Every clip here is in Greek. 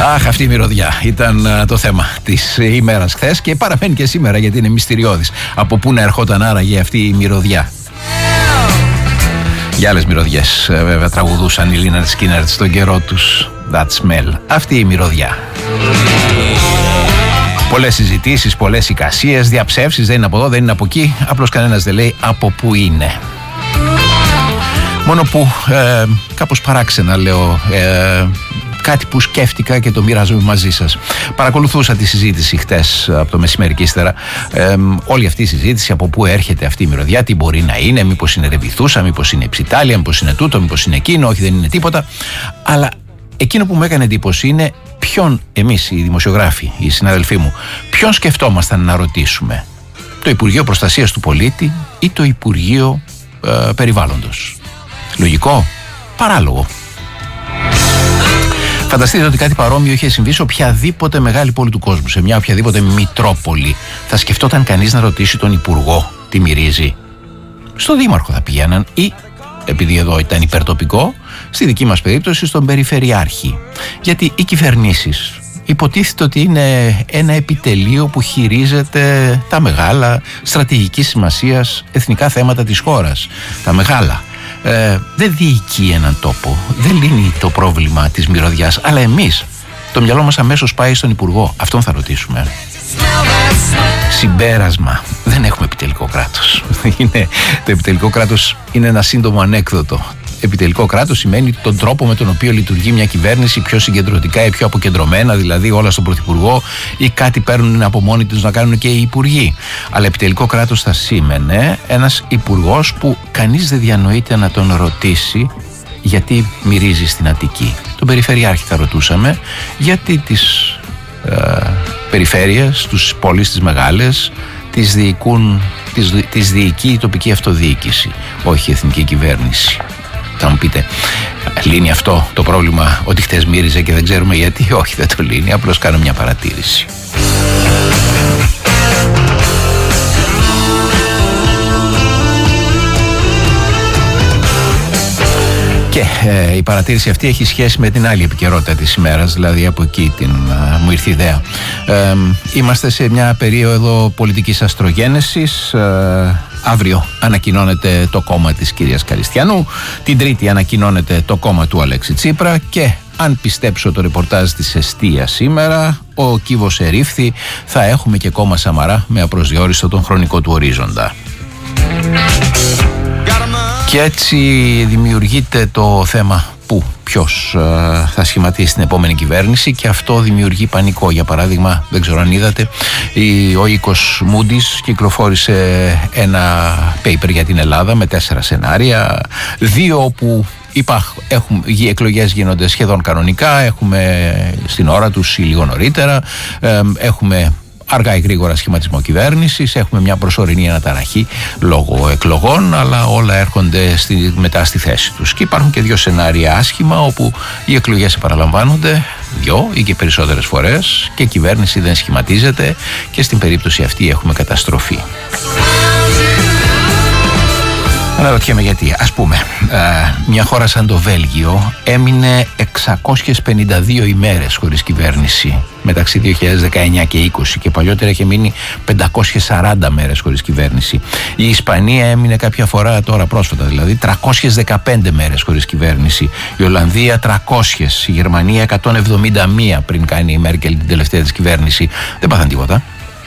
Αχ, αυτή η μυρωδιά ήταν το θέμα της ημέρας χθες και παραμένει και σήμερα γιατί είναι μυστηριώδης. Από πού να ερχόταν άραγε αυτή η μυρωδιά? Για άλλες μυρωδιές βέβαια τραγουδούσαν οι Λίναρντ Σκίναρντ στον καιρό τους. That smell. Αυτή η μυρωδιά. Πολλές συζητήσεις, πολλές εικασίες, διαψεύσεις, δεν είναι από εδώ, δεν είναι από εκεί. Απλώς κανένας δεν λέει από πού είναι. Μόνο που κάπως παράξενα λέω κάτι που σκέφτηκα και το μοιράζομαι μαζί σας. Παρακολουθούσα τη συζήτηση χτες από το μεσημέρι και ύστερα. Όλη αυτή η συζήτηση, από πού έρχεται αυτή η μυρωδιά, τι μπορεί να είναι, μήπως είναι ρεβιθούσα, μήπως είναι ψιτάλια, μήπως είναι τούτο, μήπως είναι εκείνο, όχι δεν είναι τίποτα. Αλλά εκείνο που μου έκανε εντύπωση είναι ποιον εμείς οι δημοσιογράφοι, οι συναδελφοί μου, ποιον σκεφτόμασταν να ρωτήσουμε? Το Υπουργείο Προστασίας του Πολίτη ή το Υπουργείο Περιβάλλοντος? Λογικό? Παράλογο. Φανταστείτε ότι κάτι παρόμοιο είχε συμβεί σε οποιαδήποτε μεγάλη πόλη του κόσμου, σε μια οποιαδήποτε μητρόπολη. Θα σκεφτόταν κανείς να ρωτήσει τον Υπουργό τι μυρίζει? Στο Δήμαρχο θα πηγαίναν ή, επειδή εδώ ήταν υπερτοπικό, στη δική μας περίπτωση στον Περιφερειάρχη. Γιατί οι κυβερνήσεις υποτίθεται ότι είναι ένα επιτελείο που χειρίζεται τα μεγάλα στρατηγικής σημασίας εθνικά θέματα της χώρας. Τα μεγάλα. Δεν διοικεί έναν τόπο, δεν λύνει το πρόβλημα της μυρωδιάς, αλλά εμείς το μυαλό μας αμέσως πάει στον Υπουργό. Αυτόν θα ρωτήσουμε. Συμπέρασμα: δεν έχουμε επιτελικό κράτος. Το επιτελικό κράτος είναι ένα σύντομο ανέκδοτο. Επιτελικό κράτος σημαίνει τον τρόπο με τον οποίο λειτουργεί μια κυβέρνηση πιο συγκεντρωτικά ή πιο αποκεντρωμένα, δηλαδή όλα στον Πρωθυπουργό, ή κάτι παίρνουν από μόνοι τους να κάνουν και οι υπουργοί. Αλλά επιτελικό κράτος θα σήμαινε ένας υπουργός που κανείς δεν διανοείται να τον ρωτήσει γιατί μυρίζει στην Αττική. Τον Περιφερειάρχη θα ρωτούσαμε γιατί τις περιφέρειες, τους πόλεις τις μεγάλες τις διοικεί η τοπική αυτοδιοίκηση, όχι η εθνική κυβέρνηση. Θα μου πείτε, λύνει αυτό το πρόβλημα ότι χτες μύριζε και δεν ξέρουμε γιατί? Όχι, δεν το λύνει, απλώς κάνω μια παρατήρηση. Και η παρατήρηση αυτή έχει σχέση με την άλλη επικαιρότητα της ημέρας, δηλαδή από εκεί μου ήρθε η ιδέα. Είμαστε σε μια περίοδο πολιτικής αστρογένεσης. Αύριο ανακοινώνεται το κόμμα της κυρίας Καριστιανού, την Τρίτη ανακοινώνεται το κόμμα του Αλέξη Τσίπρα και αν πιστέψω το ρεπορτάζ της Εστία σήμερα, ο κύβος ερήφθη, θα έχουμε και κόμμα Σαμαρά με απροσδιόριστο τον χρονικό του ορίζοντα. Και έτσι δημιουργείται το θέμα ποιος θα σχηματίσει την επόμενη κυβέρνηση και αυτό δημιουργεί πανικό. Για παράδειγμα, δεν ξέρω αν είδατε, ο οίκος Moody's κυκλοφόρησε ένα paper για την Ελλάδα με 4 σενάρια, 2 όπου οι εκλογές γίνονται σχεδόν κανονικά, έχουμε στην ώρα τους ή λίγο νωρίτερα, έχουμε αργά ή γρήγορα σχηματισμό κυβέρνησης, έχουμε μια προσωρινή αναταραχή λόγω εκλογών, αλλά όλα έρχονται μετά στη θέση τους. Και υπάρχουν και 2 σενάρια άσχημα, όπου οι εκλογές επαναλαμβάνονται 2 ή και περισσότερες φορές και η κυβέρνηση δεν σχηματίζεται και στην περίπτωση αυτή έχουμε καταστροφή. Αναρωτιέμαι γιατί. Ας πούμε, μια χώρα σαν το Βέλγιο έμεινε 652 ημέρες χωρίς κυβέρνηση μεταξύ 2019 και 20 και παλιότερα είχε μείνει 540 μέρες χωρίς κυβέρνηση. Η Ισπανία έμεινε κάποια φορά τώρα πρόσφατα, δηλαδή 315 μέρες χωρίς κυβέρνηση. Η Ολλανδία 300, η Γερμανία 171 πριν κάνει η Μέρκελ την τελευταία της κυβέρνηση. Δεν πάθαν τίποτα.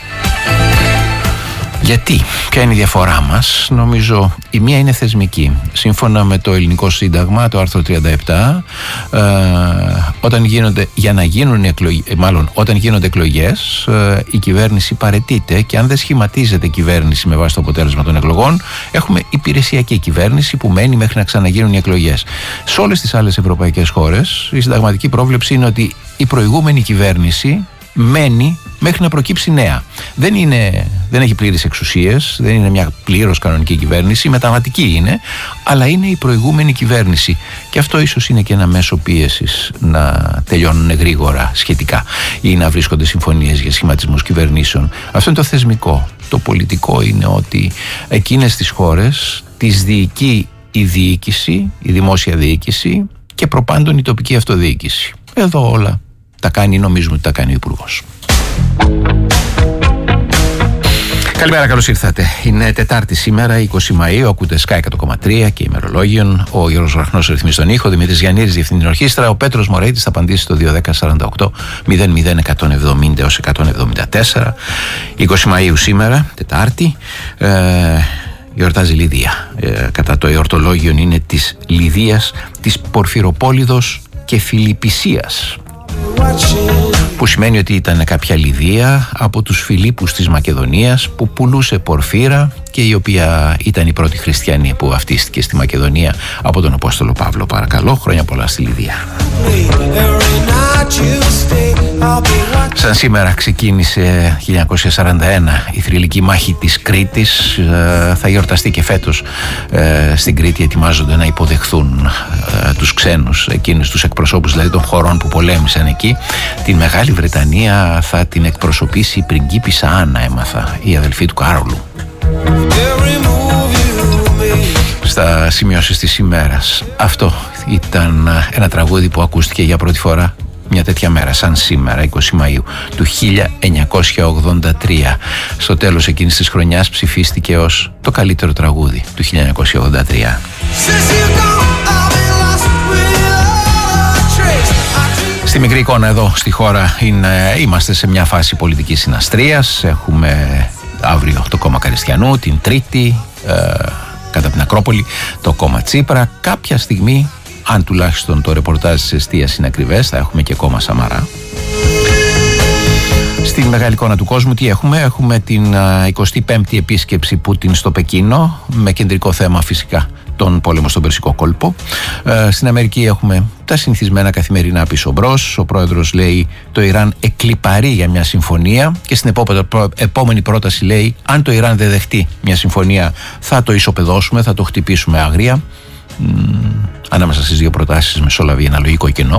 Γιατί, ποια είναι η διαφορά μας? Νομίζω η μία είναι θεσμική. Σύμφωνα με το ελληνικό σύνταγμα, το άρθρο 37, όταν γίνονται εκλογές, η κυβέρνηση παραιτείται και αν δεν σχηματίζεται κυβέρνηση με βάση το αποτέλεσμα των εκλογών, έχουμε υπηρεσιακή κυβέρνηση που μένει μέχρι να ξαναγίνουν οι εκλογές. Σε όλες τις άλλες ευρωπαϊκές χώρες, η συνταγματική πρόβλεψη είναι ότι η προηγούμενη κυβέρνηση μένει μέχρι να προκύψει νέα. Δεν έχει πλήρες εξουσίες, δεν είναι μια πλήρως κανονική κυβέρνηση, μεταβατική είναι, αλλά είναι η προηγούμενη κυβέρνηση. Και αυτό ίσως είναι και ένα μέσο πίεσης να τελειώνουν γρήγορα σχετικά ή να βρίσκονται συμφωνίες για σχηματισμούς κυβερνήσεων. Αυτό είναι το θεσμικό. Το πολιτικό είναι ότι εκείνες τις χώρες τις διοικεί η διοίκηση, η δημόσια διοίκηση και προπάντων η τοπική αυτοδιοίκηση. Εδώ όλα τα κάνει, νομίζουμε ότι τα κάνει ο Υπουργός. Καλημέρα, καλώς ήρθατε. Είναι Τετάρτη σήμερα, 20 Μαΐου. Ακούτε Sky 100,3 και ημερολόγιον. Ο Γιώργος Ραχνός ρυθμίζει τον ήχο, Δημήτρης Γιαννήρης διευθύνει την ορχήστρα. Ο Πέτρος Μωρέιτης θα απαντήσει στο 210 48 00 170 έως 174. 20 Μαΐου σήμερα, Τετάρτη. Γιορτάζει Λιδία. Κατά το εορτολόγιον είναι της Λιδίας, της Πορφυροπόληδος και Φιλιππισίας, που σημαίνει ότι ήταν κάποια Λιδία από τους Φιλίππους της Μακεδονίας που πουλούσε πορφύρα και η οποία ήταν η πρώτη χριστιανή που βαφτίστηκε στη Μακεδονία από τον Απόστολο Παύλο. Παρακαλώ, χρόνια πολλά στη Λιδία. Σαν σήμερα ξεκίνησε 1941 η θρυλική μάχη της Κρήτης. Θα γιορταστεί και φέτος στην Κρήτη. Ετοιμάζονται να υποδεχθούν τους ξένους, εκείνους τους εκπροσώπους δηλαδή των χωρών που πολέμησαν εκεί. Την Μεγάλη Βρετανία θα την εκπροσωπήσει η πριγκίπισσα Άννα, έμαθα, η αδελφή του Κάρολου. Στα σημειώσεις της ημέρας. Αυτό ήταν ένα τραγούδι που ακούστηκε για πρώτη φορά μια τέτοια μέρα σαν σήμερα, 20 Μαΐου του 1983. Στο τέλος εκείνης της χρονιάς ψηφίστηκε ως το καλύτερο τραγούδι του 1983. Στη μικρή εικόνα εδώ στη χώρα είμαστε σε μια φάση πολιτικής συναστρίας. Έχουμε αύριο το κόμμα Καριστιανού, την Τρίτη κατά την Ακρόπολη το κόμμα Τσίπρα. Κάποια στιγμή, αν τουλάχιστον το ρεπορτάζ της εστίας είναι ακριβές, θα έχουμε και κόμμα Σαμαρά. Στην μεγάλη εικόνα του κόσμου τι έχουμε? Έχουμε την 25η επίσκεψη Πούτιν στο Πεκίνο, με κεντρικό θέμα φυσικά τον πόλεμο στον Περσικό κόλπο. Στην Αμερική έχουμε τα συνηθισμένα καθημερινά πίσω μπρος. Ο πρόεδρος λέει το Ιράν εκλιπαρεί για μια συμφωνία και στην επόμενη πρόταση λέει αν το Ιράν δεν δεχτεί μια συμφωνία θα το ισοπεδώσουμε, θα το χτυπήσουμε άγρια. Ανάμεσα στις δύο προτάσεις μεσολαβεί ένα λογικό κενό.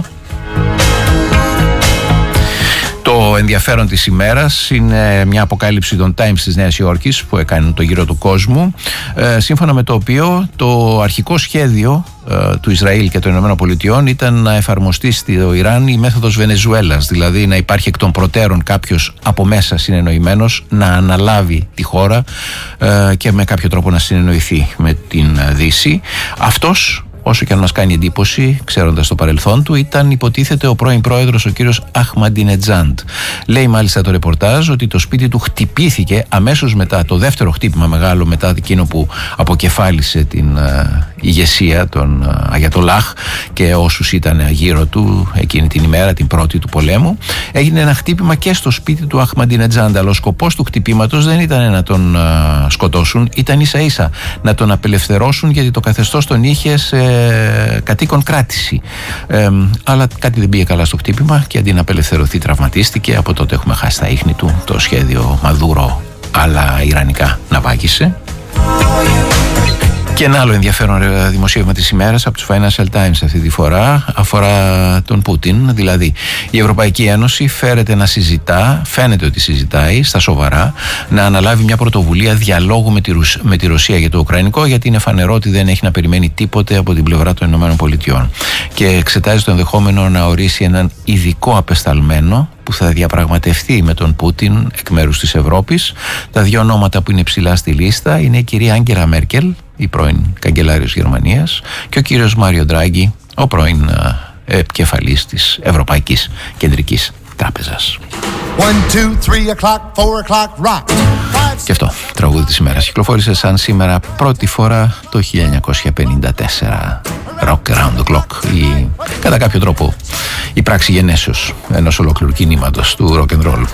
Το ενδιαφέρον της ημέρας είναι μια αποκάλυψη των Times της Νέας Υόρκης που έκανε το γύρο του κόσμου, σύμφωνα με το οποίο το αρχικό σχέδιο του Ισραήλ και των Ηνωμένων Πολιτειών ήταν να εφαρμοστεί στο Ιράν η μέθοδος Βενεζουέλας, δηλαδή να υπάρχει εκ των προτέρων κάποιος από μέσα συνεννοημένος να αναλάβει τη χώρα και με κάποιο τρόπο να συνεννοηθεί με την Δύση. Αυτός, όσο και αν μας κάνει εντύπωση, ξέροντας το παρελθόν του, ήταν υποτίθεται ο πρώην πρόεδρος ο κύριος Αχμαντινετζάντ. Λέει μάλιστα το ρεπορτάζ ότι το σπίτι του χτυπήθηκε αμέσως μετά το δεύτερο χτύπημα μεγάλο, μετά εκείνο που αποκεφάλισε την ηγεσία των Αγιατολάχ και όσους ήταν γύρω του εκείνη την ημέρα, την πρώτη του πολέμου. Έγινε ένα χτύπημα και στο σπίτι του Αχμαντινετζάντ, αλλά ο σκοπός του χτυπήματος δεν ήταν να τον σκοτώσουν, ήταν ίσα ίσα να τον απελευθερώσουν, γιατί το καθεστώς τον είχε σε κατοίκον κράτηση. Αλλά κάτι δεν πήγε καλά στο χτύπημα και αντί να απελευθερωθεί τραυματίστηκε. Από τότε έχουμε χάσει τα ίχνη του. Το σχέδιο Μαδούρο αλλά ιρανικά να βάγισε. Και ένα άλλο ενδιαφέρον δημοσίευμα της ημέρας από τους Financial Times αυτή τη φορά αφορά τον Πούτιν. Δηλαδή η Ευρωπαϊκή Ένωση φαίνεται ότι συζητάει στα σοβαρά να αναλάβει μια πρωτοβουλία διαλόγου με τη Ρωσία για το Ουκρανικό, γιατί είναι φανερό ότι δεν έχει να περιμένει τίποτε από την πλευρά των Ηνωμένων Πολιτειών και εξετάζει το ενδεχόμενο να ορίσει έναν ειδικό απεσταλμένο που θα διαπραγματευτεί με τον Πούτιν εκ μέρους της Ευρώπης. Τα δύο ονόματα που είναι ψηλά στη λίστα είναι η κυρία Άγγελα Μέρκελ, η πρώην καγκελάριος Γερμανίας, και ο κύριος Μάριο Ντράγκη, ο πρώην επικεφαλής της Ευρωπαϊκής Κεντρικής Τράπεζας. 1, 2, 3 o'clock, 4 o'clock, rock. Και αυτό, τραγούδι της ημέρας. Κυκλοφόρησε σαν σήμερα πρώτη φορά το 1954. Rock Around the Clock. Κατά κάποιο τρόπο η πράξη γενέσεως ενός ολόκληρου κινήματος του rock and roll.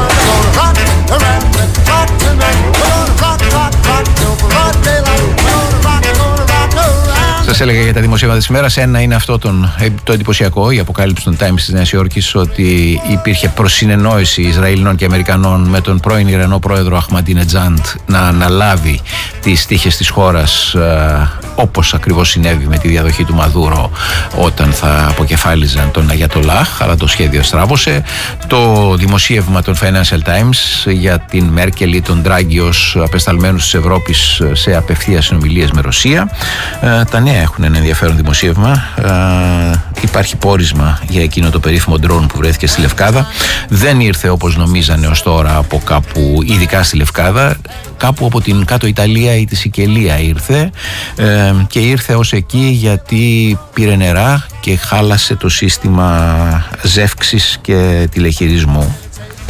Σας έλεγα για τα δημοσίευματα της ημέρας. Ένα είναι αυτό το εντυπωσιακό, η αποκάλυψη των Times της Νέας Υόρκης, ότι υπήρχε προσυνεννόηση Ισραηλινών και Αμερικανών με τον πρώην Ιρανό πρόεδρο Αχμαντινετζάντ να αναλάβει τις τύχες της χώρας, όπως ακριβώς συνέβη με τη διαδοχή του Μαδούρο όταν θα αποκεφάλιζαν τον Αγιατολάχ, αλλά το σχέδιο στράβωσε. Το δημοσίευμα των Financial Times για την Μέρκελ ή τον Ντράγκη ως απεσταλμένους της Ευρώπης σε απευθείας συνομιλίες με Ρωσία. Τα νέα έχουν ένα ενδιαφέρον δημοσίευμα. υπάρχει πόρισμα για εκείνο το περίφημο ντρόουν που βρέθηκε στη Λευκάδα. Δεν ήρθε όπως νομίζανε ως τώρα από κάπου, ειδικά στη Λευκάδα, κάπου από την κάτω Ιταλία ή τη Σικελία ήρθε, και ήρθε ως εκεί γιατί πήρε νερά και χάλασε το σύστημα ζεύξης και τηλεχειρισμού.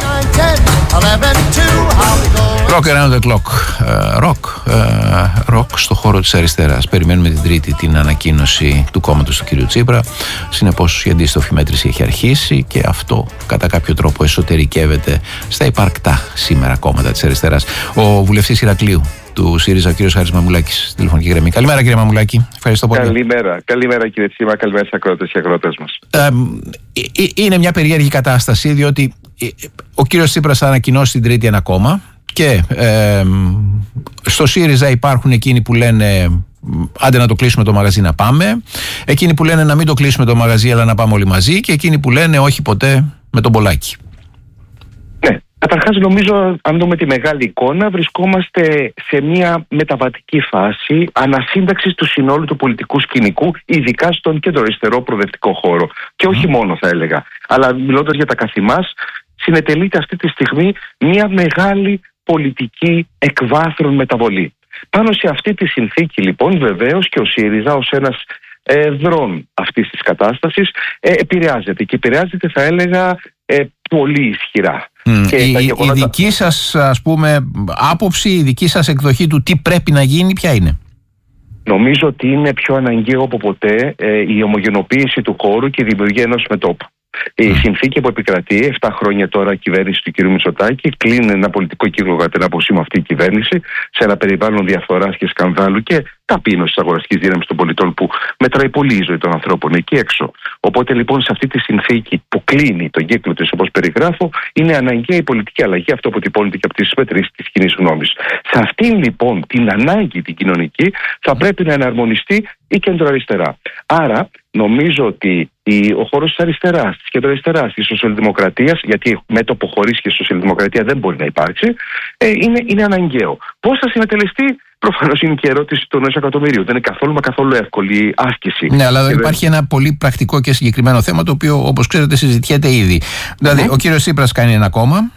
Rock around the clock. Rock στο χώρο της αριστεράς. Περιμένουμε την Τρίτη την ανακοίνωση του κόμματος του κ. Τσίπρα. Συνεπώς η αντίστοφη μέτρηση έχει αρχίσει και αυτό κατά κάποιο τρόπο εσωτερικεύεται στα υπαρκτά σήμερα κόμματα της αριστεράς. Ο βουλευτής Ηρακλείου του ΣΥΡΙΖΑ, ο κ. Χάρης Μαμουλάκης, τηλεφωνική γραμμή. Καλημέρα, κύριε Μαμουλάκη. Ευχαριστώ πολύ. Καλημέρα κύριε Τσίμα, καλημέρα στους ακροατές και αγρότες μας. Είναι μια περίεργη κατάσταση, διότι ο κύριος Τσίπρας θα ανακοινώσει την Τρίτη ένα κόμμα και στο ΣΥΡΙΖΑ υπάρχουν εκείνοι που λένε άντε να το κλείσουμε το μαγαζί να πάμε, εκείνοι που λένε να μην το κλείσουμε το μαγαζί αλλά να πάμε όλοι μαζί, και εκείνοι που λένε όχι ποτέ με τον Πολάκη. Ναι, καταρχάς νομίζω, αν δούμε τη μεγάλη εικόνα, βρισκόμαστε σε μια μεταβατική φάση ανασύνταξης του συνόλου του πολιτικού σκηνικού, ειδικά στον κεντροαριστερό προοδευτικό χώρο. Και όχι μόνο, θα έλεγα, αλλά μιλώντας για τα καθημάς, συνετελείται αυτή τη στιγμή μια μεγάλη πολιτική εκβάθρον μεταβολή. Πάνω σε αυτή τη συνθήκη λοιπόν βεβαίως και ο ΣΥΡΙΖΑ ως ένας δρόν αυτής της κατάστασης επηρεάζεται, και επηρεάζεται θα έλεγα πολύ ισχυρά. Και η δική σας, ας πούμε, άποψη, η δική σας εκδοχή του τι πρέπει να γίνει, ποια είναι? Νομίζω ότι είναι πιο αναγκαίο από ποτέ η ομογενοποίηση του χώρου και η δημιουργία ενός μετώπου. Η συνθήκη που επικρατεί 7 χρόνια τώρα κυβέρνηση του κ. Μητσοτάκη κλείνει ένα πολιτικό κύκλο κατά την άποψή μου αυτή η κυβέρνηση σε ένα περιβάλλον διαφθοράς και σκανδάλου και ταπείνωσης της αγοραστικής δύναμης των πολιτών που μετράει πολύ η ζωή των ανθρώπων εκεί έξω. Οπότε λοιπόν σε αυτή τη συνθήκη που κλείνει τον κύκλο της όπως περιγράφω, είναι αναγκαία η πολιτική αλλαγή, αυτό αποτυπώνεται και από τις μετρήσεις της κοινής γνώμης. Σε αυτήν λοιπόν την ανάγκη την κοινωνική θα πρέπει να εναρμονιστεί η κεντροαριστερά. Άρα νομίζω ότι ο χώρος της αριστεράς, της κεντροαριστεράς, της σοσιαλδημοκρατίας, γιατί μέτωπο χωρίς και σοσιαλδημοκρατία δεν μπορεί να υπάρξει, είναι αναγκαίο. Πώς θα συνετελεστεί? Προφανώς είναι και η ερώτηση του 1 εκατομμυρίου. Δεν είναι καθόλου εύκολη άσκηση. Ναι, αλλά εδώ υπάρχει ένα πολύ πρακτικό και συγκεκριμένο θέμα, το οποίο όπως ξέρετε συζητιέται ήδη. Δηλαδή, ο κύριος Τσίπρας κάνει ένα κόμμα.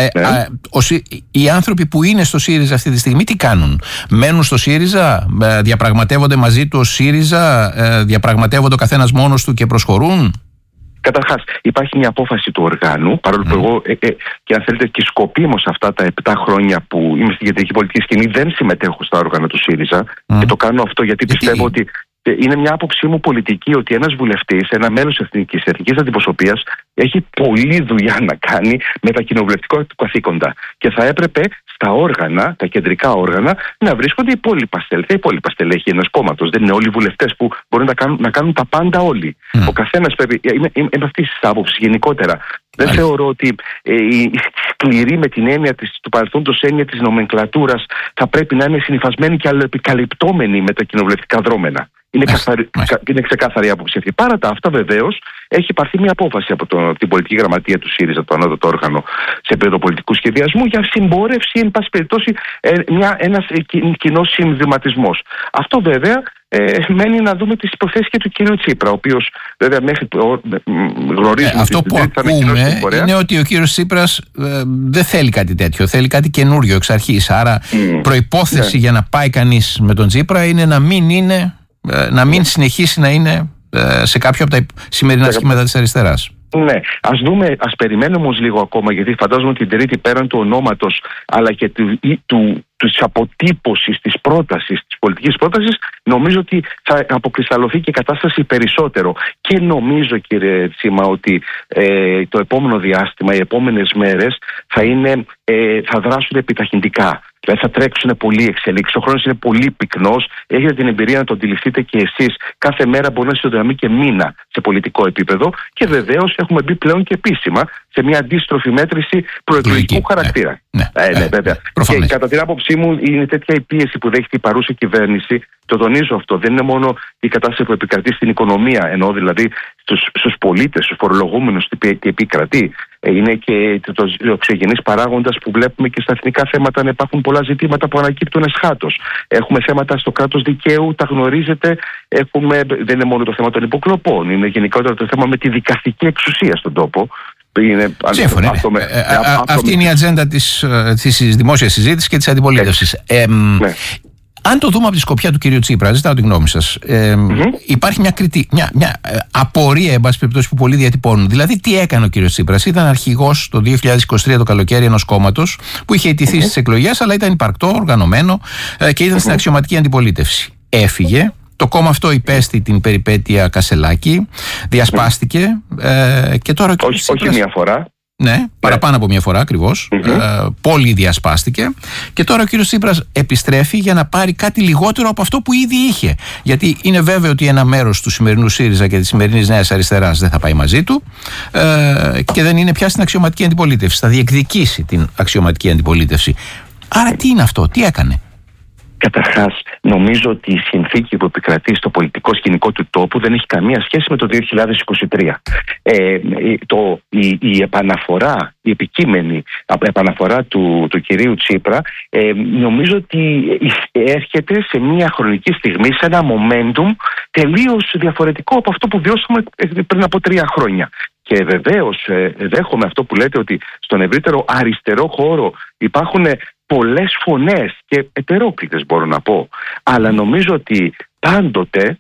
Οι άνθρωποι που είναι στο ΣΥΡΙΖΑ αυτή τη στιγμή τι κάνουν? Μένουν στο ΣΥΡΙΖΑ, διαπραγματεύονται μαζί του ως ΣΥΡΙΖΑ, διαπραγματεύονται ο καθένας μόνος του και προσχωρούν? Καταρχάς, υπάρχει μια απόφαση του οργάνου, παρόλο που εγώ και αν θέλετε και σκοπίμως αυτά τα 7 χρόνια που είμαι στην κεντρική πολιτική σκηνή δεν συμμετέχω στα όργανα του ΣΥΡΙΖΑ, και το κάνω αυτό γιατί πιστεύω ότι είναι μια άποψή μου πολιτική ότι ένας βουλευτής, ένα μέλος της εθνικής αντιπροσωπείας έχει πολλή δουλειά να κάνει με τα κοινοβουλευτικά του καθήκοντα και θα έπρεπε στα όργανα, τα κεντρικά όργανα, να βρίσκονται οι υπόλοιπα στελέχη ενός κόμματος. Δεν είναι όλοι οι βουλευτές που μπορούν να κάνουν τα πάντα όλοι. Ο καθένας πρέπει. Είμαι αυτή τη άποψη γενικότερα. Δεν θεωρώ ότι η σκληρή με την έννοια του παρελθόντος έννοια της νομενκλατούρας θα πρέπει να είναι συνυφασμένη και αλλοεπικαλυπτόμενη με τα κοινοβουλευτικά δρόμενα. Είναι ξεκάθαρη η άποψη αυτή. Παρά τα αυτά, βεβαίως, έχει πάρθει μια απόφαση από την πολιτική γραμματεία του ΣΥΡΙΖΑ, το ανώτατο όργανο, σε επίπεδο πολιτικού σχεδιασμού, για συμπόρευση, εν πάση περιπτώσει, ένας κοινός συμβιματισμός. Αυτό βέβαια μένει να δούμε τις υποθέσεις και του κ. Τσίπρα, ο οποίος βέβαια μέχρι γνωρίζουμε. Αυτό που ακούμε είναι ότι ο κ. Τσίπρας δεν θέλει κάτι τέτοιο, θέλει κάτι καινούριο εξ αρχής. Άρα προϋπόθεση για να πάει κανείς με τον Τσίπρα είναι να μην συνεχίσει να είναι σε κάποιο από τα σημερινά σχήματα της αριστεράς. Ναι, ας περιμένουμε όμως λίγο ακόμα, γιατί φαντάζομαι ότι την Τρίτη πέραν του ονόματος αλλά και της αποτύπωσης της πρότασης, της πολιτικής πρότασης, νομίζω ότι θα αποκρισταλωθεί και η κατάσταση περισσότερο. Και νομίζω, κύριε Τσίμα, ότι το επόμενο διάστημα, οι επόμενες μέρες θα δράσουν επιταχυντικά. Δηλαδή θα τρέξουν πολλοί εξελίξεις. Ο χρόνος είναι πολύ πυκνός. Έχετε την εμπειρία να το αντιληφθείτε και εσείς. Κάθε μέρα μπορεί να συνδράμει και μήνα σε πολιτικό επίπεδο. Και βεβαίως έχουμε μπει πλέον και επίσημα σε μια αντίστροφη μέτρηση προεκλογικού χαρακτήρα. Ναι, βέβαια. Και κατά την άποψή μου, είναι τέτοια η πίεση που δέχεται η παρούσα κυβέρνηση. Το τονίζω αυτό. Δεν είναι μόνο η κατάσταση που επικρατεί στην οικονομία, ενώ δηλαδή στους πολίτες, στους φορολογούμενους τι επικρατεί. Είναι και ο εξωγενής παράγοντας που βλέπουμε και στα εθνικά θέματα να υπάρχουν πολλά ζητήματα που ανακύπτουν εσχάτως. Έχουμε θέματα στο κράτος δικαίου, τα γνωρίζετε. Δεν είναι μόνο το θέμα των υποκλοπών, είναι γενικότερα το θέμα με τη δικαστική εξουσία στον τόπο. Σύμφωνοι. Αυτή είναι η ατζέντα της δημόσιας συζήτησης και της αντιπολίτευσης. Ναι. Αν το δούμε από τη σκοπιά του κυρίου Τσίπρα, ζητάω τη γνώμη σας, υπάρχει μια απορία, εν πάση περιπτώσει, που πολλοί διατυπώνουν. Δηλαδή, τι έκανε ο κύριος Τσίπρας? Ήταν αρχηγός το 2023 το καλοκαίρι ενός κόμματος που είχε ιτηθεί στις εκλογές, αλλά ήταν υπαρκτό, οργανωμένο και ήταν στην αξιωματική αντιπολίτευση. Έφυγε. Το κόμμα αυτό υπέστη την περιπέτεια Κασελάκη, διασπάστηκε και τώρα... Όχι μία φορά. Ναι, παραπάνω από μια φορά ακριβώς. Πολύ διασπάστηκε. Και τώρα ο κύριος Τσίπρας επιστρέφει για να πάρει κάτι λιγότερο από αυτό που ήδη είχε. Γιατί είναι βέβαιο ότι ένα μέρος του σημερινού ΣΥΡΙΖΑ και της σημερινής Νέας Αριστεράς δεν θα πάει μαζί του και δεν είναι πια στην αξιωματική αντιπολίτευση. Θα διεκδικήσει την αξιωματική αντιπολίτευση. Άρα τι είναι αυτό, τι έκανε? Καταρχάς, νομίζω ότι η συνθήκη που επικρατεί στο πολιτικό σκηνικό του τόπου δεν έχει καμία σχέση με το 2023. Η επαναφορά, η επικείμενη επαναφορά του κυρίου Τσίπρα, νομίζω ότι έρχεται σε μια χρονική στιγμή, σε ένα momentum τελείως διαφορετικό από αυτό που βιώσαμε πριν από 3 χρόνια. Και βεβαίως δέχομαι αυτό που λέτε, ότι στον ευρύτερο αριστερό χώρο υπάρχουν πολλές φωνές και ετερόκλητες, μπορώ να πω. Αλλά νομίζω ότι πάντοτε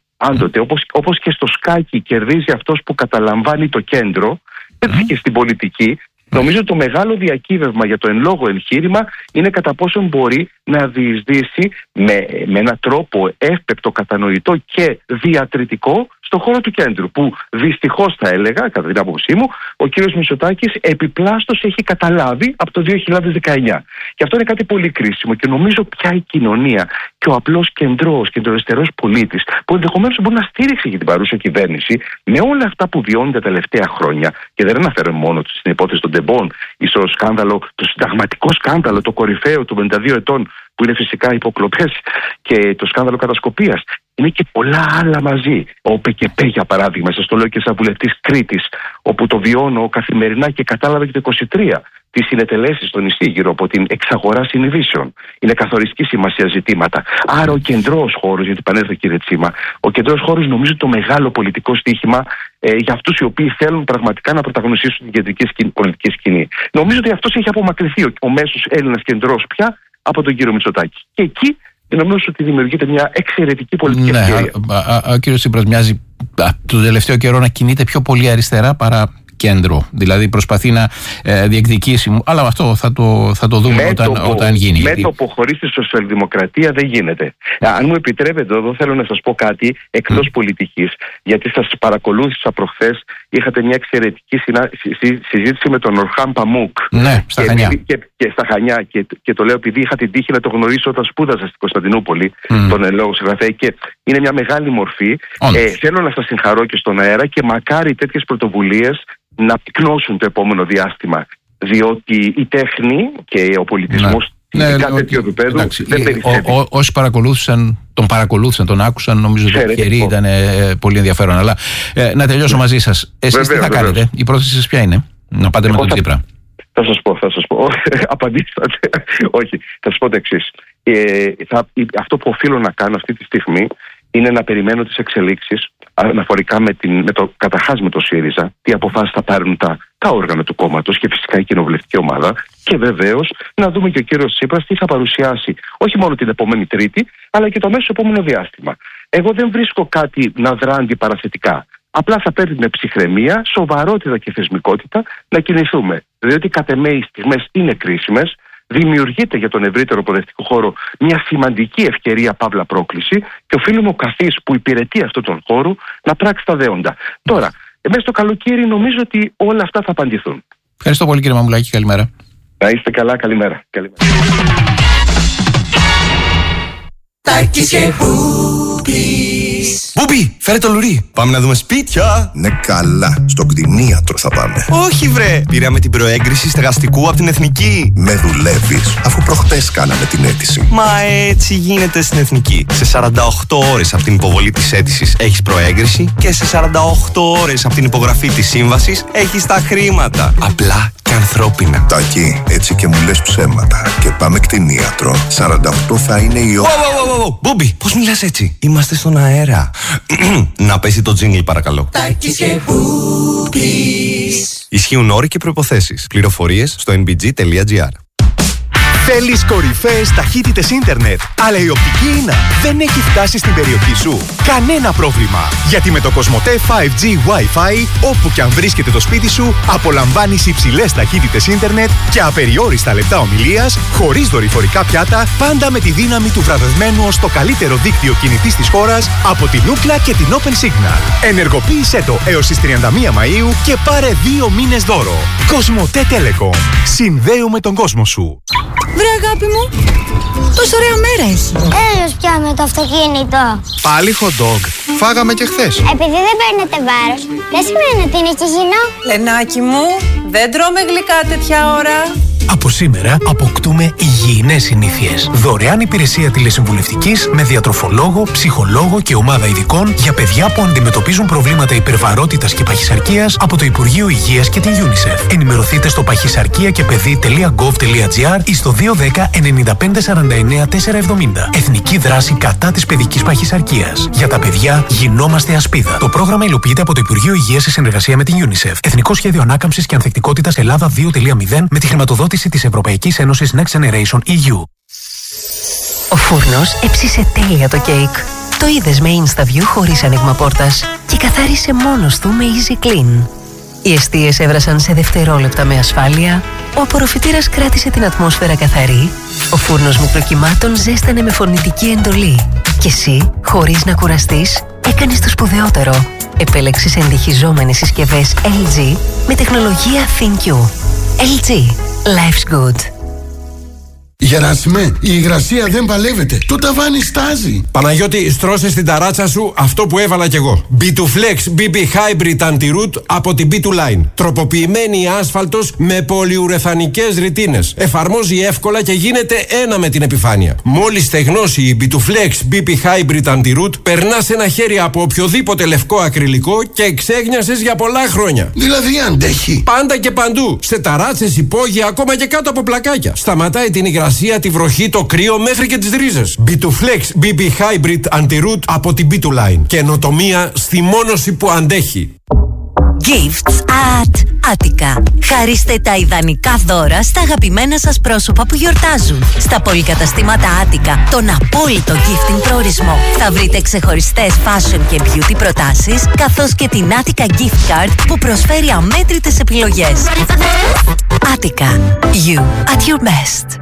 όπως και στο σκάκι κερδίζει αυτός που καταλαμβάνει το κέντρο, έτσι και στην πολιτική. Νομίζω ότι το μεγάλο διακύβευμα για το εν λόγω εγχείρημα είναι κατά πόσον μπορεί να διεισδύσει με έναν τρόπο εύπεπτο, κατανοητό και διατριτικό στον χώρο του κέντρου, που δυστυχώς θα έλεγα, κατά την άποψή μου, ο κύριος Μητσοτάκης επιπλάστος έχει καταλάβει από το 2019. Και αυτό είναι κάτι πολύ κρίσιμο και νομίζω πια η κοινωνία και ο απλός κεντροαριστερός πολίτης, που ενδεχομένως μπορεί να στήριξει για την παρούσα κυβέρνηση με όλα αυτά που βιώνει τα τελευταία χρόνια, και δεν αναφέρω μόνο στην υπόθεση των τεμπών ή στο σκάνδαλο, το συνταγματικό σκάνδαλο, το κορυφαίο των 52 ετών, που είναι φυσικά υποκλοπές, και το σκάνδαλο κατασκοπίας. Είναι και πολλά άλλα μαζί. Ο ΠΚΠ, για παράδειγμα, σας το λέω και σαν βουλευτής Κρήτης, όπου το βιώνω καθημερινά και κατάλαβα και το 23 τις συνετελέσεις στο νησί γύρω από την εξαγορά συνειδήσεων. Είναι καθοριστική σημασία ζητήματα. Άρα ο κεντρός χώρος, γιατί πανέρθε κύριε Τσίμα, ο κεντρός χώρος νομίζω το μεγάλο πολιτικό στοίχημα για αυτούς οι οποίοι θέλουν πραγματικά να πρωταγωνιστήσουν την κεντρική πολιτική σκηνή. Νομίζω ότι αυτός έχει απομακρυνθεί ο μέσος Έλληνας κεντρός πια από τον κύριο Μητσοτάκη. Και εκεί νομίζω ότι δημιουργείται μια εξαιρετική πολιτική ευκαιρία. Ο κύριος Τσίπρας μοιάζει το τελευταίο καιρό να κινείται πιο πολύ αριστερά παρά κέντρο. Δηλαδή προσπαθεί να διεκδικήσει. Αλλά αυτό θα το δούμε όταν γίνει. Μέτωπο χωρίς τη σοσιαλδημοκρατία δεν γίνεται. Αν μου επιτρέπετε, εδώ θέλω να σας πω κάτι εκτός πολιτικής, γιατί σας παρακολούθησα προχθές. Είχατε μια εξαιρετική συζήτηση με τον Ορχάν Παμούκ. Ναι, στα Χανιά. Και στα Χανιά. Και το λέω επειδή είχα την τύχη να το γνωρίσω όταν σπούδασα στην Κωνσταντινούπολη, τον εν λόγω συγγραφέα. Και είναι μια μεγάλη μορφή. Θέλω να σας συγχαρώ και στον αέρα και μακάρι τέτοιες πρωτοβουλίες να πυκνώσουν το επόμενο διάστημα. Διότι η τέχνη και ο πολιτισμός τέτοιο επίπεδο δεν περισσεύει. Όσοι παρακολούθησαν, τον άκουσαν, νομίζω ότι το χέρι ήταν πολύ ενδιαφέρον. Αλλά να τελειώσω μαζί σας. Εσείς τι θα κάνετε? Η πρόθεση σας ποια είναι? Να πάτε με τον Τσίπρα? Θα σας πω. Απαντήσατε. Όχι, θα σας πω το εξής. Αυτό που οφείλω να κάνω αυτή τη στιγμή είναι να περιμένω τις εξελίξεις αναφορικά καταρχάς με το ΣΥΡΙΖΑ, τι αποφάσεις θα πάρουν τα όργανα του κόμματος και φυσικά η κοινοβουλευτική ομάδα, και βεβαίως να δούμε και ο κύριος Τσίπρας τι θα παρουσιάσει όχι μόνο την επόμενη Τρίτη, αλλά και το μέσο επόμενο διάστημα. Εγώ δεν βρίσκω κάτι να δρά αντιπαραθετικά. Απλά θα πρέπει με ψυχραιμία, σοβαρότητα και θεσμικότητα να κινηθούμε. Διότι κατ' εμέ οι στιγμές είναι κρίσιμες. Δημιουργείται για τον ευρύτερο προοδευτικό χώρο μια σημαντική ευκαιρία, παύλα πρόκληση, και οφείλουμε ο καθής που υπηρετεί αυτόν τον χώρο να πράξει τα δέοντα. Τώρα, μέσα στο καλοκαίρι νομίζω ότι όλα αυτά θα απαντηθούν. Ευχαριστώ πολύ κύριε Μαμουλάκη, καλημέρα. Να είστε καλά, καλημέρα. Τάκης και Μπούμπης. Μπούμπι, φέρε το λουρί. Πάμε να δούμε σπίτια. Ναι, καλά. Στο κτηνίατρο θα πάμε. Όχι, βρε. Πήραμε την προέγκριση στεγαστικού από την Εθνική. Με δουλεύεις, αφού προχτές κάναμε την αίτηση. Μα έτσι γίνεται στην Εθνική. Σε 48 ώρες από την υποβολή της αίτησης έχεις προέγκριση και σε 48 ώρες από την υπογραφή της σύμβασης έχεις τα χρήματα. Απλά και ανθρώπινα. Τάκη, έτσι και μου λες ψέματα. Και πάμε κτηνίατρο. 48 θα είναι η ώρα. Μπούμπι, πώς μιλάς έτσι? Είμαστε στον αέρα. Να πέσει το τζίνγκλ, παρακαλώ. Τάκης και Μπούμπις. Ισχύουν όροι και προϋποθέσεις. Πληροφορίες στο nbg.gr. Θέλεις κορυφαίες ταχύτητες ίντερνετ, αλλά η οπτική ίνα δεν έχει φτάσει στην περιοχή σου? Κανένα πρόβλημα! Γιατί με το Κοσμοτέ 5G Wi-Fi, όπου και αν βρίσκεται το σπίτι σου, απολαμβάνεις υψηλές ταχύτητες ίντερνετ και απεριόριστα λεπτά ομιλίας, χωρίς δορυφορικά πιάτα, πάντα με τη δύναμη του βραβευμένου ως το καλύτερο δίκτυο κινητής της χώρας από την Ookla και την Open Signal. Ενεργοποίησέ το έως τις 31 Μαΐου και πάρε 2 μήνες δώρο. Κοσμοτέ Telecom. Συνδέουμε τον κόσμο σου. Βρε αγάπη μου, τόσο ωραία μέρα έχει. Έλος πια με το αυτοκίνητο. Πάλι hot dog. Φάγαμε και χθες. Επειδή δεν παίρνετε βάρος, δεν σημαίνει ότι είναι και υγιεινό. Λενάκι μου, δεν τρώμε γλυκά τέτοια ώρα. Από σήμερα αποκτούμε υγιεινές συνήθειες. Δωρεάν υπηρεσία τηλεσυμβουλευτικής με διατροφολόγο, ψυχολόγο και ομάδα ειδικών για παιδιά που αντιμετωπίζουν προβλήματα υπερβαρότητας και παχυσαρκίας από το Υπουργείο Υγείας και την UNICEF. Ενημερωθείτε στο παχυσαρκία-και-παιδί.gov.gr ή στο 210 95 49 470. Εθνική δράση κατά της παιδικής παχυσαρκίας. Για τα παιδιά γινόμαστε ασπίδα. Το πρόγραμμα υλοποιείται από το Υπουργείο Υγείας σε συνεργασία με την UNICEF. Εθνικό Σχέδιο Ανάκαμψης και Ανθεκτικότητας Ελλάδα 2.0 με τη χρηματοδότηση της Ευρωπαϊκής Ένωσης Next Generation EU. Ο φούρνος έψισε τέλεια το κέικ. Το είδες με InstaView χωρίς άνοιγμα πόρτας και καθάρισε μόνος του με Easy Clean. Οι εστίες έβρασαν σε δευτερόλεπτα με ασφάλεια, ο απορροφητήρας κράτησε την ατμόσφαιρα καθαρή, ο φούρνος μικροκυμάτων ζέστανε με φωνητική εντολή και εσύ, χωρίς να κουραστείς, έκανες το σπουδαιότερο. Επέλεξες εντυχιζόμενες συσκευές LG με τεχνολογία ThinQ. LG. Life's good. Γεράσιμε, η υγρασία δεν παλεύεται. Το ταβάνι στάζει. Παναγιώτη, στρώσε στην ταράτσα σου αυτό που έβαλα κι εγώ. B2Flex BB Hybrid Anti-Root από την B2Line. Τροποποιημένη άσφαλτος με πολυουρεθανικές ρητίνες. Εφαρμόζει εύκολα και γίνεται ένα με την επιφάνεια. Μόλις στεγνώσει η B2Flex BB Hybrid Anti-Root, περνάς ένα χέρι από οποιοδήποτε λευκό ακριλικό και εξέγνιασες για πολλά χρόνια. Δηλαδή αντέχει. Πάντα και παντού. Σε ταράτσες, υπόγεια, ακόμα και κάτω από πλακάκια. Σταματάει την υγρασία, τη βροχή, το κρύο μέχρι και τις ρίζες. B2Flex BB Hybrid Anti-Root από την B2Line. Καινοτομία στη μόνωση που αντέχει. Gifts at Attica. Χαρίστε τα ιδανικά δώρα στα αγαπημένα σας πρόσωπα που γιορτάζουν. Στα πολυκαταστήματα Attica, τον απόλυτο gifting προορισμό. Θα βρείτε ξεχωριστές fashion και beauty προτάσεις, καθώς και την Attica Gift Card που προσφέρει αμέτρητες επιλογές. Attica. You at your best.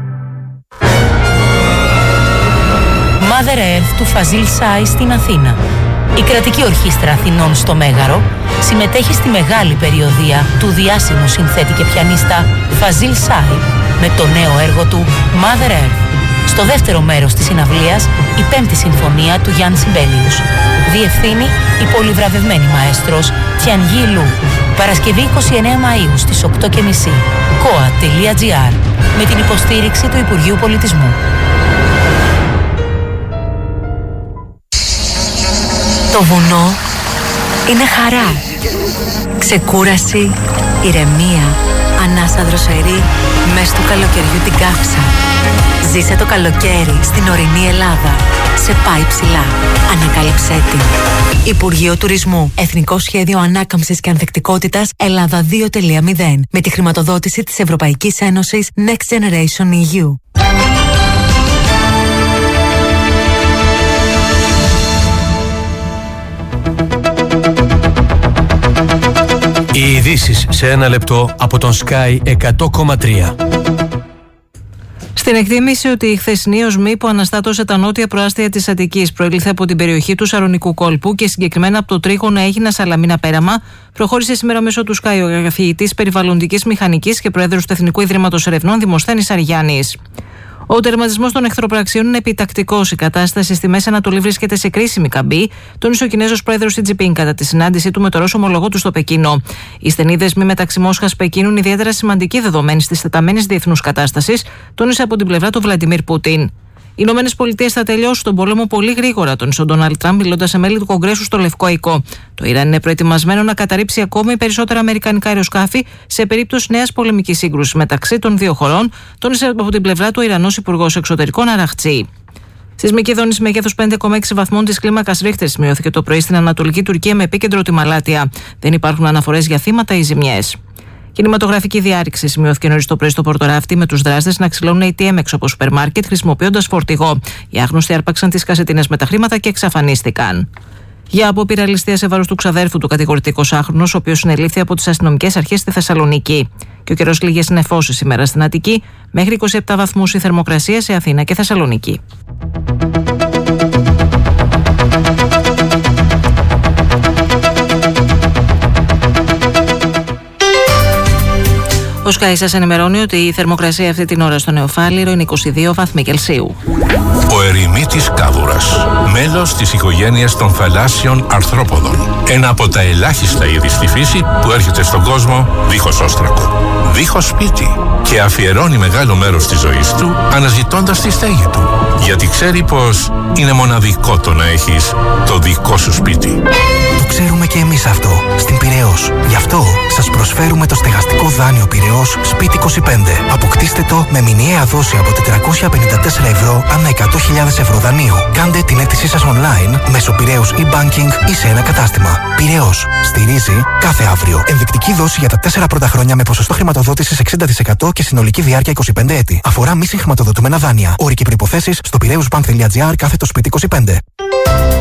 Mother Earth του Φαζίλ Σάι στην Αθήνα. Η κρατική ορχήστρα Αθηνών στο Μέγαρο συμμετέχει στη μεγάλη περιοδεία του διάσημου συνθέτη και πιανίστα Φαζίλ Σάι με το νέο έργο του Mother Earth. Στο δεύτερο μέρος της συναυλίας η 5η συμφωνία του Γιάννη Σιμπέλιους. Διευθύνει η πολυβραβευμένη μαέστρος Τιανγί Λου. Παρασκευή 29 Μαΐου στις 8.30. koa.gr με την υποστήριξη του Υπουργείου Πολιτισμού. Το βουνό είναι χαρά, ξεκούραση, ηρεμία, ανάσα δροσερή, μες του καλοκαιριού την καύσα. Ζήσε το καλοκαίρι στην ορεινή Ελλάδα. Σε πάει ψηλά. Ανακάλυψέ την. Υπουργείο Τουρισμού. Εθνικό Σχέδιο Ανάκαμψης και Ανθεκτικότητας Ελλάδα 2.0 με τη χρηματοδότηση της Ευρωπαϊκής Ένωσης Next Generation EU. Οι ειδήσεις σε ένα λεπτό από τον Sky 100,3. Στην εκτίμηση ότι η χθεσινή οσμή που αναστάτωσε τα νότια προάστια της Αττικής προήλθε από την περιοχή του Σαρονικού κόλπου και συγκεκριμένα από το τρίγωνο Αίγινα Σαλαμίνα Πέραμα, προχώρησε σήμερα μέσω του Sky ο καθηγητής περιβαλλοντικής μηχανικής και πρόεδρος του Εθνικού Ιδρύματος Ερευνών Δημοσθένης Αργιάννης. Ο τερματισμός των εχθροπραξιών είναι επιτακτικός. Η κατάσταση στη Μέση Ανατολή βρίσκεται σε κρίσιμη καμπή, τόνισε ο Κινέζος πρόεδρος Σι Τζινπίνγκ κατά τη συνάντησή του με τον Ρώσο ομολογό του στο Πεκίνο. Οι στενοί δεσμοί μεταξύ Μόσχας και Πεκίνου είναι ιδιαίτερα σημαντικοί δεδομένης της τεταμένης διεθνούς κατάστασης, τόνισε από την πλευρά του Βλαντιμίρ Πούτιν. Οι Ηνωμένες Πολιτείες θα τελειώσουν τον πόλεμο πολύ γρήγορα, τόνισε ο Ντόναλντ Τραμπ, μιλώντας σε μέλη του Κογκρέσου στο Λευκό Οικό. Το Ιράν είναι προετοιμασμένο να καταρρύψει ακόμη περισσότερα αμερικανικά αεροσκάφη σε περίπτωση νέας πολεμικής σύγκρουσης μεταξύ των δύο χωρών, τόνισε από την πλευρά του Ιρανός Υπουργός Εξωτερικών Αραχτσί. Σεισμική δόνηση μεγέθους 5,6 βαθμών της κλίμακας Ρίχτερ σημειώθηκε το πρωί στην Ανατολική Τουρκία με επίκεντρο τη Μαλάτια. Δεν υπάρχουν αναφορές για θύματα ή ζημιές. Κινηματογραφική διάρρηξη σημειώθηκε νωρίς το πρωί στο Πορτοράφτη με τους δράστες να ξυλώνουν ATM έξω από σούπερ μάρκετ χρησιμοποιώντας φορτηγό. Οι άγνωστοι άρπαξαν τις κασετίνες με τα χρήματα και εξαφανίστηκαν. Για απόπειρα ληστείας σε βάρος του ξαδέρφου του κατηγορείται 20χρονος, ο οποίος συνελήφθη από τις αστυνομικές αρχές στη Θεσσαλονίκη. Και ο καιρός λίγες νεφώσεις σήμερα στην Αττική, μέχρι 27 βαθμούς η θερμοκρασία σε Αθήνα και Θεσσαλονίκη. Ο Sky σας ενημερώνει ότι η θερμοκρασία αυτή την ώρα στο Νεοφάλιρο είναι 22 βαθμοί Κελσίου. Ο ερημίτης κάβουρας, μέλος της οικογένειας των θαλάσσιων αρθρόποδων. Ένα από τα ελάχιστα είδη στη φύση που έρχεται στον κόσμο δίχως όστρακο, δίχως σπίτι και αφιερώνει μεγάλο μέρος της ζωής του αναζητώντας τη στέγη του. Γιατί ξέρει πως είναι μοναδικό το να έχεις το δικό σου σπίτι. Το ξέρουμε και εμείς αυτό στην Πειραιώς. Γι' αυτό σας προσφέρουμε το στεγαστικό δάνειο Πειραιώς Σπίτι 25. Αποκτήστε το με μηνιαία δόση από 454 ευρώ ανά 100.000 ευρώ δανείου. Κάντε την αίτησή σας online μέσω Πειραιώς e-banking ή σε ένα κατάστημα. Πειραιώς. Στηρίζει κάθε αύριο. Ενδεικτική δόση για τα 4 πρώτα χρόνια με ποσοστό χρηματοδότησης 60% και συνολική διάρκεια 25 έτη. Αφορά μη συγχρηματοδοτούμενα δάνεια. Όροι και προϋποθέσεις στο piraeusbank.gr/σπίτι 25.